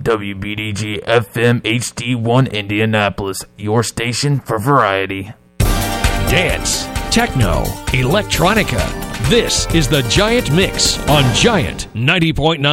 WBDG FM HD1 Indianapolis, your station for variety. Dance, techno, electronica. This is the Giant Mix on Giant 90.9.